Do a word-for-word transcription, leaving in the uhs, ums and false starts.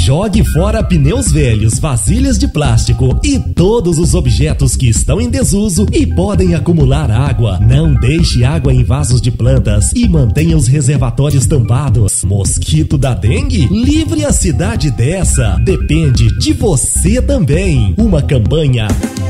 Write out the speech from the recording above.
Jogue fora pneus velhos, vasilhas de plástico e todos os objetos que estão em desuso e podem acumular água. Não deixe água em vasos de plantas e mantenha os reservatórios tampados. Mosquito da dengue? Livre a cidade dessa. Depende de você também. Uma campanha